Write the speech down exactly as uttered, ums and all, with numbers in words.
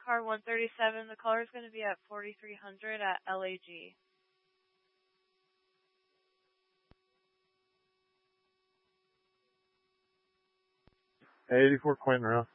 car one thirty-seven. The caller is going to be at forty-three hundred at L A G. eighty-four Quentin Row.